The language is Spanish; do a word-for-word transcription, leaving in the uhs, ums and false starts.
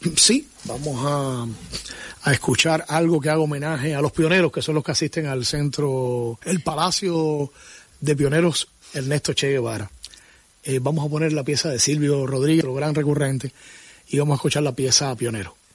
Sí, vamos a, a escuchar algo que haga homenaje a los pioneros, que son los que asisten al centro, el Palacio de Pioneros Ernesto Che Guevara. Eh, vamos a poner la pieza de Silvio Rodríguez, lo gran recurrente, y vamos a escuchar la pieza Pionero.